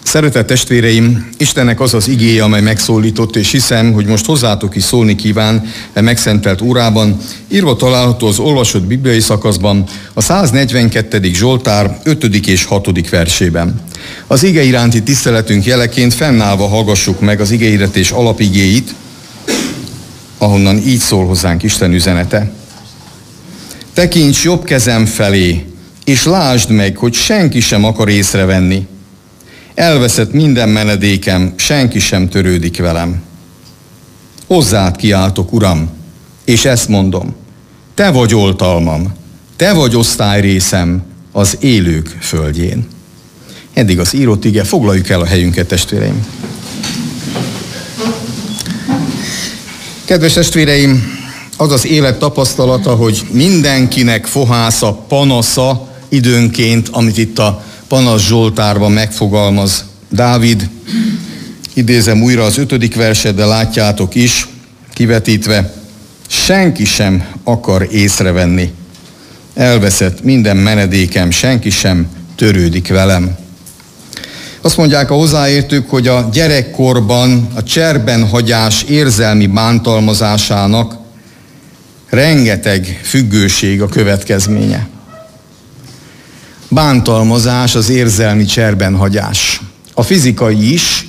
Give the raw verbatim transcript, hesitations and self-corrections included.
Szeretett testvéreim, Istennek az az igéje, amely megszólított, és hiszem, hogy most hozzátok is szólni kíván e megszentelt órában, írva található az olvasott bibliai szakaszban, a száznegyvenkettedik Zsoltár ötödik és hatodik versében. Az ige iránti tiszteletünk jeleként fennállva hallgassuk meg az igeiretés alapigéit, ahonnan így szól hozzánk Isten üzenete. Tekints jobb kezem felé, és lásd meg, hogy senki sem akar észrevenni. Elveszett minden menedékem, senki sem törődik velem. Hozzád kiáltok, Uram, és ezt mondom. Te vagy oltalmam, te vagy osztályrészem az élők földjén. Eddig az írott ige, foglaljuk el a helyünket, testvéreim. Kedves testvéreim, az az élet tapasztalata, hogy mindenkinek fohásza, panasza időnként, amit itt a Panasz Zsoltárban megfogalmaz Dávid. Idézem újra az ötödik verset, de látjátok is, kivetítve, senki sem akar észrevenni. Elveszett minden menedékem, senki sem törődik velem. Azt mondják a hozzáértők, hogy a gyerekkorban a cserbenhagyás érzelmi bántalmazásának rengeteg függőség a következménye. Bántalmazás az érzelmi cserbenhagyás. A fizikai is,